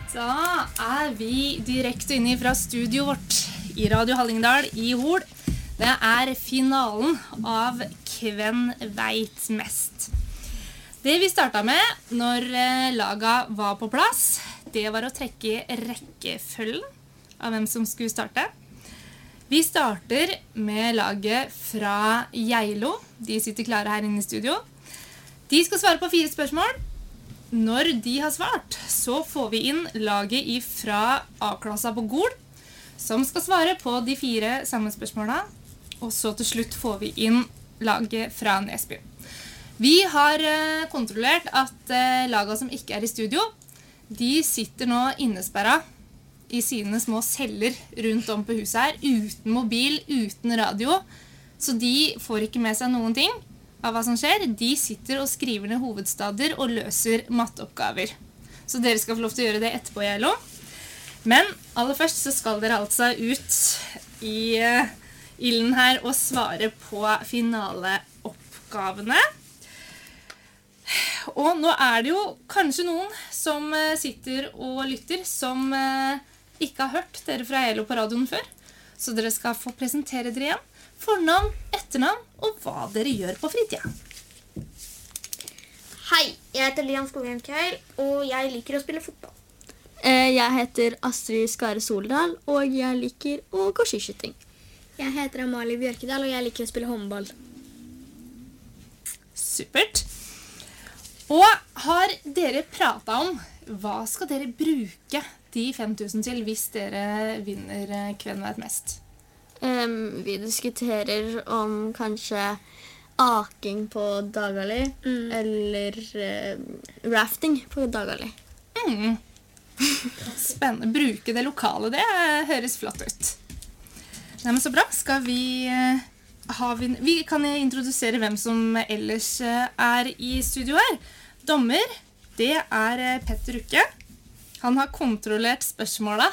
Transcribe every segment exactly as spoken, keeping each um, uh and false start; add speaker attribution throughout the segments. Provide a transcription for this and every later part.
Speaker 1: Da er vi direkte inne fra studio vårt i Radio Hallingdal i Hol. Det er finalen av Hvem vet mest. Det vi startet med når laga var på plass, det var å trekke rekkefølgen av hvem som skulle starte. Vi starter med laget fra Geilo. De sitter klare her inne i studio. De skal svare på fire spørsmål. Når de har svart, så får vi inn laget fra A-klassa på Gol, som skal svare på de fire samme spørsmålene. Og så til slutt får vi inn laget fra Nesby. Vi har kontrollert at laget som ikke er i studio, de sitter nå innesperret i sine små celler rundt om på huset her, uten mobil, uten radio. Så de får ikke med seg noen ting av hva som skjer. De sitter og skriver ned hovedstader og løser matteoppgaver. Så dere skal få lov til å gjøre det etterpå, Geilo. Men aller først så skal dere altså ut i uh, ilden her og svare på finaleoppgavene. Og nå er det jo kanskje noen som uh, sitter og lytter, som uh, ikke har hørt dere fra Geilo på radioen før. Så dere skal få presentere dere igjen. Fornavn, etternavn og hva dere gjør på fritida.
Speaker 2: Hei, jeg heter Lian Skogheim Kjær, og jeg liker å spille fotball.
Speaker 3: Jeg heter Astrid Skare Soldal, og jeg liker å gå skiskytting.
Speaker 4: Jeg heter Amalie Bjørkedal, og jeg liker å spille håndball.
Speaker 1: Supert. Og har dere pratet om hva skal dere bruke de fem tusen til hvis dere vinner Hvem vet mest?
Speaker 3: Um, vi diskuterer om kanskje aking på Dagali, mm. eller uh, rafting på Dagali.
Speaker 1: Mm. Spennende. Bruke det lokale, det høres flott ut. Nei, men så bra. Skal vi, uh, ha vi, vi kan introdusere hvem som ellers uh, er i studio her. Dommer, det er uh, Petter Ukke. Han har kontrollert spørsmålet,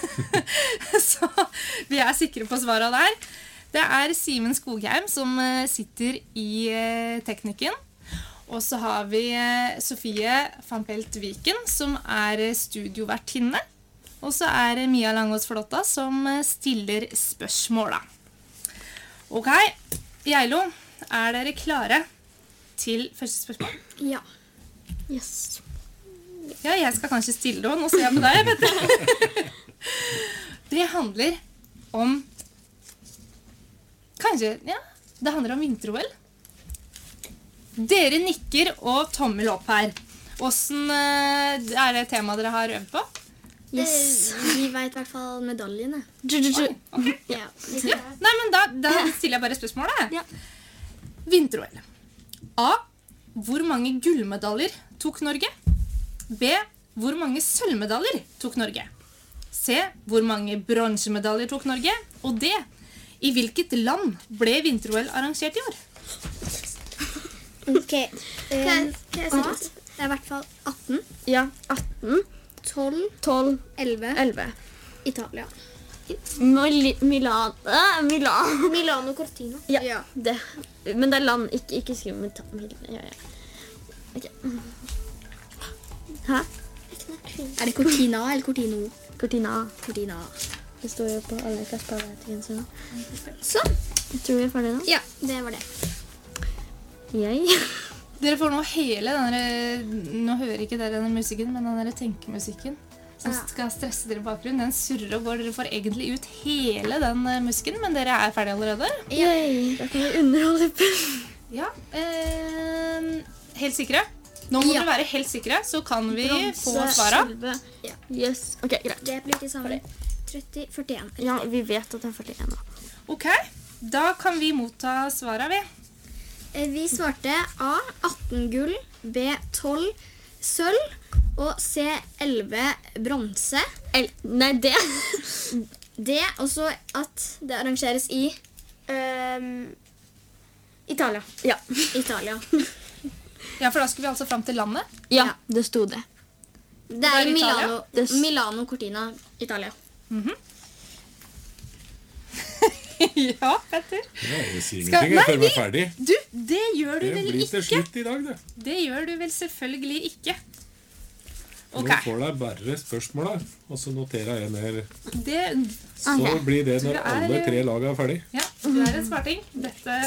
Speaker 1: så vi er sikre på svaret der. Det er Simen Skogheim som sitter i teknikken. Og så har vi Sofie van Pelt Viken som er studiovertinne. Og så er Mia Langås Flotta som stiller spørsmålet. Ok, Geilo, er dere klare til første spørsmål?
Speaker 4: Ja.
Speaker 3: Yes.
Speaker 1: Ja, jeg skal kanskje stille det, og nå ser jeg på deg, vet du. Det handler om, kanskje, ja, det handler om vinter-O L. Dere nikker og tommel opp her. Hvordan er det temaet dere har øvd på?
Speaker 4: Yes. Vi vet i hvert fall medaljene.
Speaker 1: Oi, ok.
Speaker 4: Ja.
Speaker 1: Ja. Nei, men da, da stiller jeg bare spørsmålet.
Speaker 3: Ja.
Speaker 1: Vinter-O L. A. Hvor mange gullmedaljer tok Norge? B. Hvor mange sølvmedaljer tok Norge? C. Hvor mange bronsemedaljer tok Norge? Og D. I hvilket land ble vinter-O L arrangert i år?
Speaker 4: Ok. Um, A. Det er i hvert fall atten.
Speaker 3: Ja, atten.
Speaker 4: tolv.
Speaker 3: tolv.
Speaker 4: elleve.
Speaker 3: elleve.
Speaker 4: Italia.
Speaker 3: Mil Milan. Ah, Milan.
Speaker 4: Milano Cortina.
Speaker 3: Ja,
Speaker 4: Ja.
Speaker 3: det. Men det er land, ikke, ikke skriv med ta- Mil ja, ja. Ok. Hæ?
Speaker 4: Er det Cortina eller Cortino?
Speaker 3: Cortina.
Speaker 4: Cortina.
Speaker 3: Det står jo på alle kasperletingene sine.
Speaker 4: Så.
Speaker 3: Jeg tror vi er ferdig nå.
Speaker 4: Ja, det var det.
Speaker 3: Jeg.
Speaker 1: Dere får nå hele denne, nå hører ikke dere denne musikken, men denne tenkemusikken som
Speaker 4: Ja.
Speaker 1: skal stresse dere i bakgrunnen. Den surrer og går. Dere får egentlig ut hele den eh, musikken, men dere er ferdige allerede.
Speaker 3: Yay. Da kan vi underholde på.
Speaker 1: Ja, eh, helt sikre. Nå må
Speaker 4: Ja.
Speaker 1: dere være helt sikre, så kan vi få
Speaker 3: Bronse,
Speaker 1: svaret.
Speaker 3: sølve.
Speaker 4: Ja.
Speaker 3: Yes. Ok, greit.
Speaker 4: Det blir til sammen tretti, førtien.
Speaker 3: Ja, vi vet at det er førtien da.
Speaker 1: Ok, da kan vi motta svaret, vi.
Speaker 4: Eh, Vi svarte A. atten gull, B. tolv sølv og C. elleve bronse.
Speaker 3: El Nei, det.
Speaker 4: D. Også at det arrangeres i
Speaker 2: Um,
Speaker 4: Italia.
Speaker 3: Ja.
Speaker 4: Italia.
Speaker 1: Ja, for da skulle vi altså frem til landet.
Speaker 3: Ja,
Speaker 4: Ja.
Speaker 3: det sto det.
Speaker 4: Det
Speaker 1: Det er
Speaker 4: er
Speaker 1: Italia.
Speaker 4: Milano,
Speaker 3: Det s-
Speaker 4: Milano Cortina, Italia.
Speaker 1: Ja, Petter.
Speaker 5: Ja, jeg sier
Speaker 1: Skal-
Speaker 5: ingenting
Speaker 1: Nei,
Speaker 5: før vi
Speaker 1: vi-
Speaker 5: er ferdig.
Speaker 1: Du, det gjør du
Speaker 5: Det
Speaker 1: vel
Speaker 5: blir til
Speaker 1: ikke?
Speaker 5: slutt i dag, det.
Speaker 1: Det gjør du vel selvfølgelig ikke.
Speaker 5: Nå
Speaker 1: Ok.
Speaker 5: får deg bare spørsmål her, og så noterer jeg ned.
Speaker 1: Det,
Speaker 5: Så blir det når
Speaker 1: Du er-
Speaker 5: alle tre lag er ferdig.
Speaker 1: ja, du er en smarting. Dette...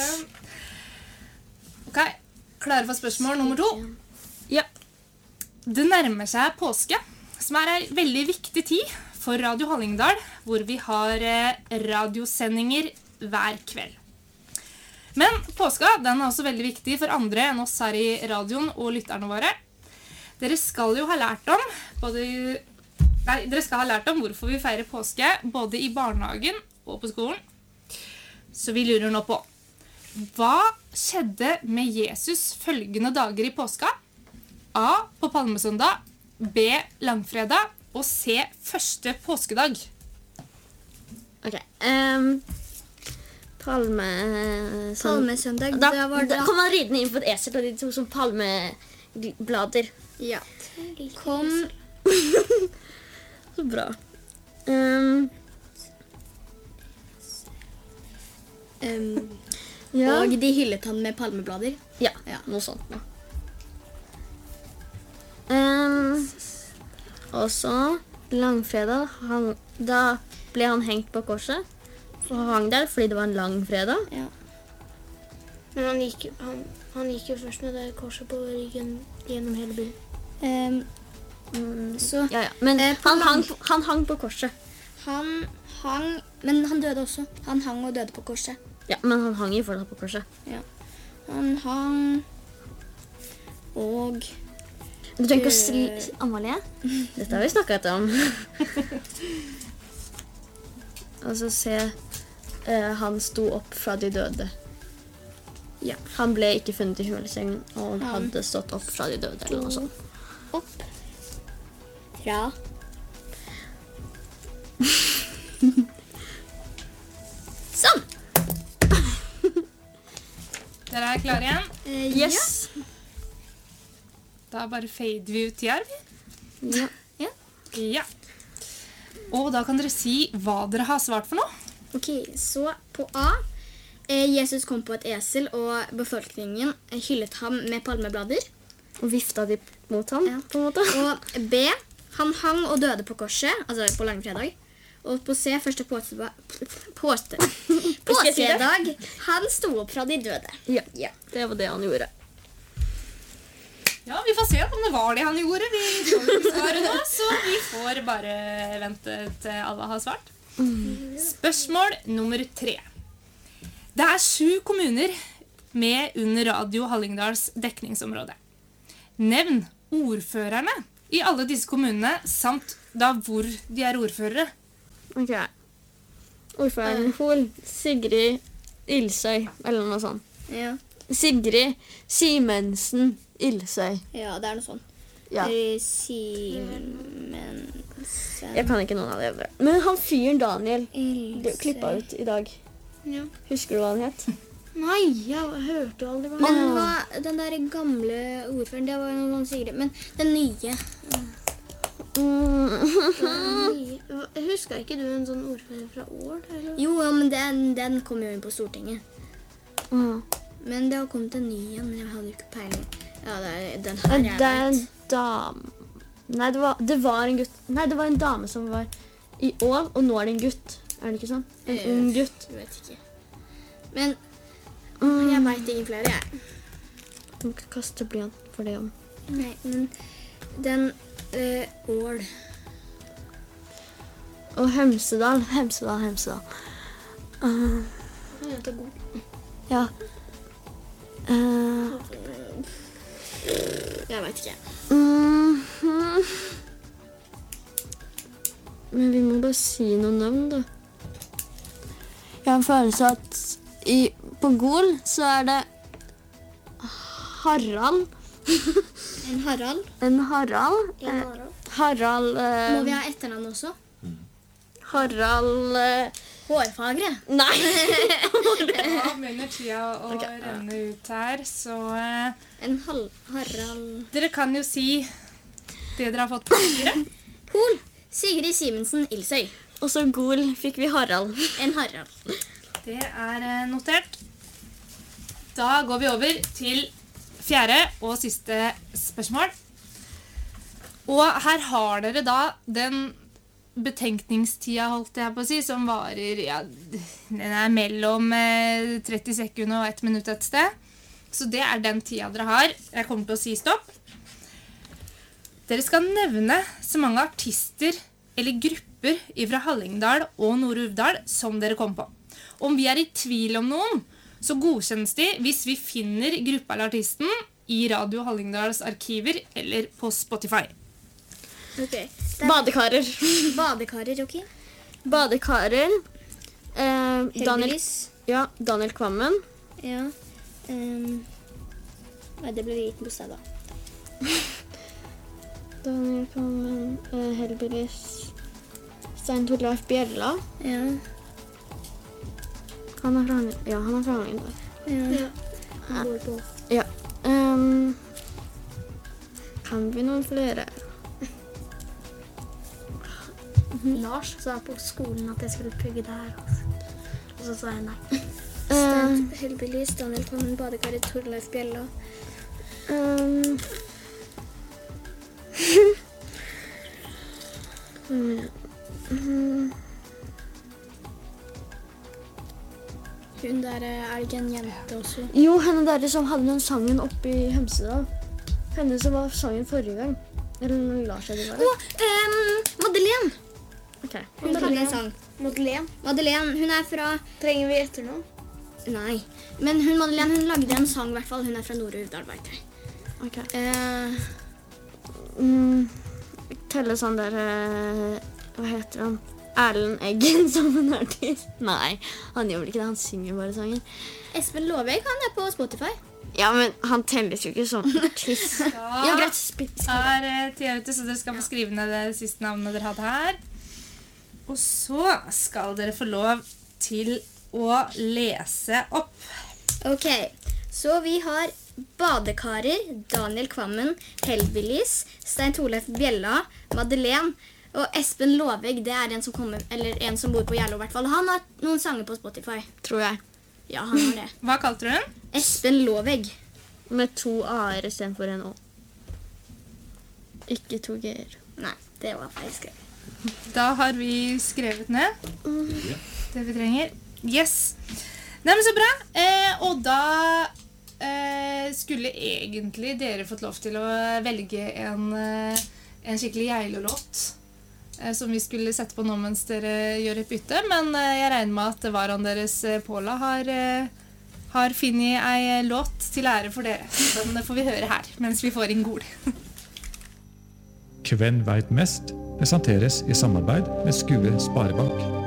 Speaker 1: Ok, klare for spørsmål nummer to? Ja. Det nærmer seg påske, som er en veldig viktig tid for Radio Hallingdal, hvor vi har eh, radiosendinger hver kveld. Men påska den er også veldig viktig for andre enn oss her i radioen og lytterne våre. Dere skal jo ha lært om, både, nei, dere skal ha lært om hvorfor vi feirer påske, både i barnehagen og på skolen. Så vi lurer nå på, hva skjedde med Jesus følgende dager i påska? A. På palmesøndag, B. Langfredag, og C. Første påskedag.
Speaker 3: Ok. Um, palme...
Speaker 4: Palmesøndag,
Speaker 3: Da,
Speaker 4: da var det
Speaker 3: da kom han ridende inn på et esel, og de tok som palmeblader.
Speaker 4: Ja. Kom
Speaker 3: Så bra. Um,
Speaker 4: um,
Speaker 3: ja.
Speaker 4: Og de hyllet han med palmeblader.
Speaker 3: Ja,
Speaker 4: Ja.
Speaker 3: noe sånt. Ja. Um, og så langfredag, han, da ble han hengt på korset. Så han hang der fordi det var en lang fredag.
Speaker 4: Ja.
Speaker 2: Men han gikk, han, han gikk jo først med det korset på ryggen gjennom hele byen.
Speaker 4: Um, så
Speaker 3: Ja, ja. Men
Speaker 4: Eh, på
Speaker 3: han,
Speaker 4: lang-
Speaker 3: hang, på- han hang på korset.
Speaker 4: han hang, men han døde også. Han hang og døde på korset.
Speaker 3: Ja, men han hang jo fortsatt på korset.
Speaker 4: Han hang og
Speaker 3: Du trenger ikke å si Amalie. Dette har vi snakket om. Og så se eh, han sto opp fra de døde.
Speaker 4: Ja.
Speaker 3: Han ble ikke funnet i himmelsengen, og han
Speaker 4: Han
Speaker 3: hadde stått opp fra de døde. Eller noe sånt.
Speaker 4: opp fra
Speaker 3: Sånn!
Speaker 1: Dere er klare igjen?
Speaker 4: eh,
Speaker 3: Yes.
Speaker 1: Da bare fader vi ut her.
Speaker 3: Ja.
Speaker 1: Ja. Og da kan dere si hva dere har svart for noe.
Speaker 4: Ok, så på A eh, Jesus kom på et esel, og befolkningen hyllet ham med palmeblader.
Speaker 3: Og vifta de mot ham,
Speaker 4: Ja.
Speaker 3: på en måte.
Speaker 4: Og B han hang og døde på korset, altså på langfredag. Og på C første påske, påske, påskedag han sto opp fra de døde.
Speaker 3: Ja, det var det han gjorde.
Speaker 1: Ja, vi får se om det var det han gjorde. Vi får ikke svare nå, så vi får bare vente til alle har svart. Spørsmål nummer tre. Det er sju kommuner med under Radio Hallingdals dekningsområde. Nevn ordførerne i alle disse kommunene, samt da hvor de er ordførere.
Speaker 3: Ok. Ordføreren Hol, Sigrid Ilsøy, eller noe sånt.
Speaker 4: Ja,
Speaker 3: Sigrid Simensen Ilsøy.
Speaker 4: ja det er noe sånt.
Speaker 3: Ja.
Speaker 4: Eh, Simensen
Speaker 3: Jeg kan ikke noen av de andre. Men han fyren Daniel, du
Speaker 4: Ilse.
Speaker 3: klippa ut i dag.
Speaker 2: Ja.
Speaker 3: Husker du hva han het?
Speaker 2: Nei, jeg hørte jo aldri hva
Speaker 4: Men hva, den der gamle ordføreren, det var jo noen Sigrid. Men den nye.
Speaker 3: Mm.
Speaker 2: Jeg husker ikke du en sånn ordfører fra Ål? Eller?
Speaker 4: Jo, ja, men den, den kom jo inn på Stortinget.
Speaker 3: Mm.
Speaker 4: Men det har kommet en ny igjen, men jeg hadde jo ikke peiling. Ja, det er den her
Speaker 3: Det
Speaker 4: jeg
Speaker 3: er en
Speaker 4: vet.
Speaker 3: dame. Nei, det var, det var en gutt. Nei, det var en dame som var i Ål, og nå er det en gutt. Er det ikke sånn? En
Speaker 4: Eh,
Speaker 3: ung gutt.
Speaker 4: Jeg vet ikke. Men
Speaker 3: Mm.
Speaker 4: jeg vet ingen flere, jeg.
Speaker 3: Du kan kaste blyant for det om.
Speaker 4: Nei, men den eh, Ål.
Speaker 3: Og Hemsedal, Hemsedal, Hemsedal. Uh,
Speaker 2: Han heter God.
Speaker 3: ja. Uh,
Speaker 4: Jeg vet ikke.
Speaker 3: mm, mm. Men vi må bare si noen navn, da. Jeg har en følelse at i, på Gol så er det Harald.
Speaker 4: En Harald.
Speaker 3: En Harald.
Speaker 2: En
Speaker 3: Eh,
Speaker 2: Harald.
Speaker 3: Harald eh,
Speaker 4: Må vi ha etternavn også?
Speaker 3: Harald eh,
Speaker 4: Hårfagre.
Speaker 3: Nei!
Speaker 1: Ja, begynner tida å renne ut her, så eh,
Speaker 4: En hal Harald.
Speaker 1: dere kan jo si det dere har fått på papiret.
Speaker 4: Hol. Sigrid Simensen Ilsøy.
Speaker 3: Og så Gol fikk vi Harald.
Speaker 4: En Harald.
Speaker 1: Det er eh, notert. Da går vi over til fjerde og siste spørsmål. Og her har dere da den betenkningstida, holdt jeg på å si, som varer, ja, den er mellom eh, tretti sekunder og ett minutt et sted. Så det er den tida dere har. Jeg kommer til å si stopp. Dere skal nevne så mange artister eller grupper fra Hallingdal og Nord-Uvdal som dere kom på. Om vi er i tvil om noen, så godkjennes de hvis vi finner gruppa eller artisten i Radio Hallingdals arkiver eller på Spotify.
Speaker 4: Ok.
Speaker 3: Badekarer.
Speaker 4: Badekarer, ok.
Speaker 3: Badekarer. Eh, Daniel,
Speaker 4: Heldigvis.
Speaker 3: ja, Daniel Kvammen.
Speaker 4: Ja. Um, nei, det ble liten bostad da.
Speaker 3: Daniel Kvammen, eh, Hellbillies. Stein Torleif Bjella.
Speaker 4: Ja.
Speaker 3: Han er fra Hallingdal. Ja, han er fra Hallingdal.
Speaker 4: Ja.
Speaker 2: Han går på.
Speaker 3: Ja. Um, kan vi noen flere?
Speaker 2: Lars sa på skolen at jeg skulle plugge det her. Altså. Og så sa jeg nei.
Speaker 3: Um,
Speaker 4: Hellbillies, Daniel Kvammen, Badekarer, Torleif Bjella.
Speaker 3: um, um,
Speaker 4: Hun der eh, er ikke en jente også.
Speaker 3: Jo, henne der som hadde den sangen oppe i Hemsedal. Henne som var sangen forrige gang. Eller når Lars hadde vært.
Speaker 4: Å, um, Madeleine!
Speaker 3: Ok.
Speaker 4: Hun hadde en sang.
Speaker 2: Madeleine.
Speaker 4: Madeleine, hun er fra...
Speaker 2: Trenger vi etternavn?
Speaker 4: Nei. Men hun Madeleine, hun lagde en sang i hvert fall. Hun er fra Nord-Uvdal, vet jeg.
Speaker 3: Ok.
Speaker 4: Eh,
Speaker 3: Mm, telle sånn der, eh, hva heter han? Erlend Eggen som en artist. Nei, han gjør vel ikke det, han synger bare sangen.
Speaker 4: Espen Loveg, han er på Spotify.
Speaker 3: Ja, men han telles jo ikke som artist. Ja, greit. sp- sp-
Speaker 1: Er eh, tida ute, så dere skal få skrive ned det siste navnet dere hadde her. Og så skal dere få lov til å lese opp.
Speaker 4: Ok, så vi har Badekarer, Daniel Kvammen, Hellbillies, Stein Torleif Bjella, Madeleine og Espen Loveg. Det er en som, kommer, eller en som bor på Gjerlo i hvert fall. Han har noen sanger på Spotify.
Speaker 3: Tror jeg.
Speaker 4: Ja, han har det.
Speaker 1: Hva kalte du den?
Speaker 4: Espen Loveg.
Speaker 3: Med to A-er i stedet for en Å. Ikke to G-er.
Speaker 4: Nei, det var feil skrevet.
Speaker 1: Da har vi skrevet ned det vi trenger. Yes. Nei, men så bra. Eh, og da eh, skulle egentlig dere fått lov til å velge en, eh, en skikkelig Geilo-låt eh, som vi skulle sette på nå mens dere gjør et bytte. Men eh, jeg regner med at varaen deres, eh, Paula, har, eh, har finnet ei låt til ære for dere. Den får vi høre her, mens vi får inn Gol.
Speaker 6: Kven veit mest presenteres i samarbeid med Skue Sparebank.